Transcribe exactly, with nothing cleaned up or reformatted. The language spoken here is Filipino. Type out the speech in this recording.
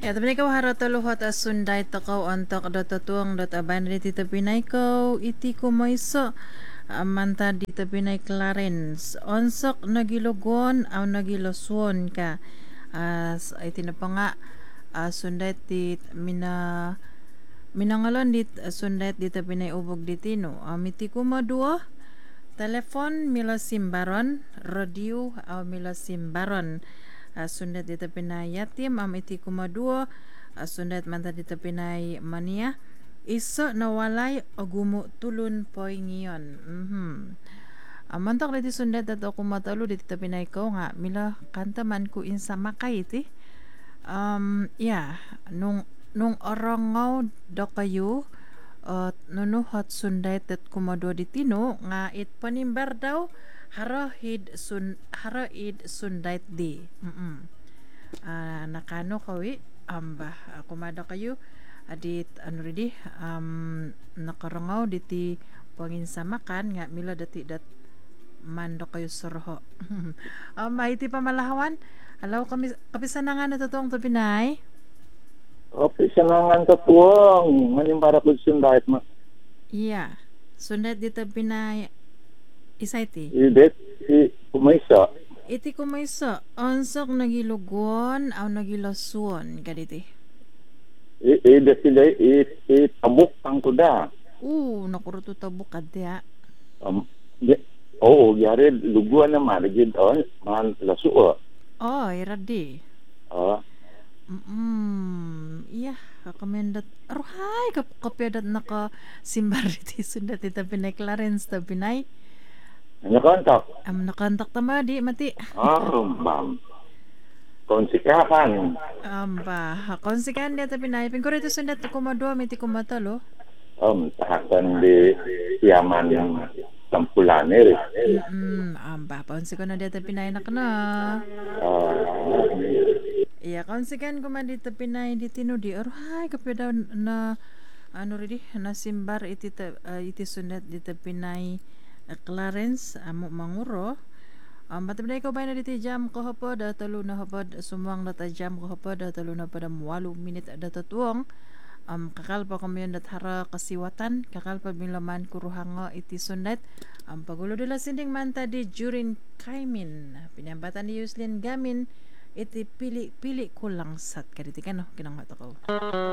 Ya, tapi ikaw harata luhat as sunday takaw antak data tuang data ban di tita pinay ko iti ko moiso amanta di tita pinay Clarence onsok nagilogon aw nagilosuon ka as ay tinapa nga as sunday ti mina minangalon dit sunday di tita pinay ubog di tino amiti ko madua telepon mila simbaron radio aw mila simbaron uh, sundet dito pinay yatim am iti kumadua uh, sundet manta dito pinay mania iso nawalay agumo tulun poy ngiyon mhm amantak dito sundet ato kumatalo dito pinay ko nga mila kanta man ko insa makay iti um yeah nung nung orangaw do kayo at nunuhat sundet at kumadua di tino nga it panimbar daw Harohid sun Haroid Sunday di. Mm. Ah nakano kawi amba uh, kumada kayo adit ano ready um nakarangaw diti panginsamakan nga mila dati dat mando kayo surho. um mahiti pamalahawan. Alaw kami kapisan na nga natutong to Pinay. Okay, siya nga nga tuwang. Ngayon para po sunday ma. Yeah. Sunday dito Pinay isay ti. Ibet, si Kumaysa. Iti kumaysa, onsok nagilugon aw nagilasuon kaditi. Ida sila, itabok ang kuda. Uh, nakuruto tabok kadya. Um, y- Oo, yari, luguan naman. Lagid, oh, man, lasuo. Oh, iradi. Oh, Mm, iya, kakamendat. Aruhay, kap kapyadat naka simbar iti sundat ita Pinay Clarence ta Pinay. ano kontak? Am nakantak tama di mati. Oh, ma'am. Konsikahan. Amba, konsikan dia ta Pinay. Pingkor ito sundat kumadua miti kumatalo. Um, tahakan di siyaman yang tampulanir. Mm, amba, ponsi ko na dia ta Pinay nak na. Ah, Iya, konsikan ko man dito Pinay di tinudi. Aruhay, kapya daw na ano rin na simbar iti ta, uh, iti sundat dito Pinay uh, Clarence amo manguro. Um, Batabday ko ba na dito jam ko hapod, talo na hapod, sumwang data jam ko hapod, talo na pada walo minit data tuong. Um, kakal pa kami yung dathara kasiwatan, kakal pa bilaman kuruhanga iti sundat. Um, pagulo dila sinding manta di Jurin Kaimin, pinambatan ni Yuslin Gamin, iti pili pili ko langsat kaditi kano kinangata ko.